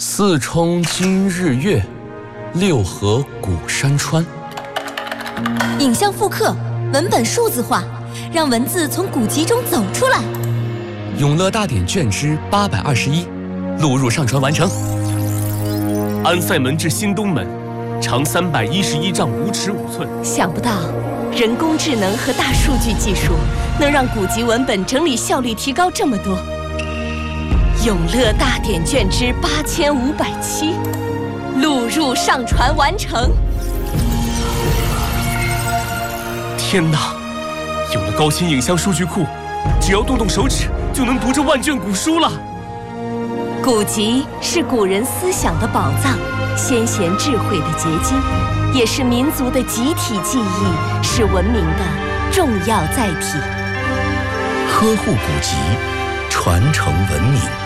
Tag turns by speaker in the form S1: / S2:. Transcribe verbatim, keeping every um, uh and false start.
S1: 四冲今日月，六合古山川。
S2: 影像复刻，文本数字化，让文字从古籍中走出来。
S1: 永乐大典卷之八百二十一，录入上传完成。
S3: 安塞门至新东门，长三百一十一丈五尺五寸。
S4: 想不到，人工智能和大数据技术能让古籍文本整理效率提高这么多。永乐大典卷之八千五百七，录入上传完成。
S3: 天哪！有了高清影像数据库，只要动动手指就能读这万卷古书了。
S4: 古籍是古人思想的宝藏，先贤智慧的结晶，也是民族的集体记忆，是文明的重要载体。
S5: 呵护古籍，传承文明。